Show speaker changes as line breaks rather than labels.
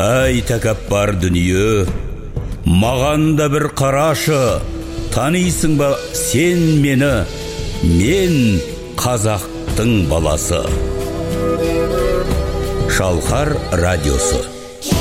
Әй тәкаппар дүние, маған да бір қарашы, танисың ба сен мені, мен қазақтың баласы. Шалқар радиосы.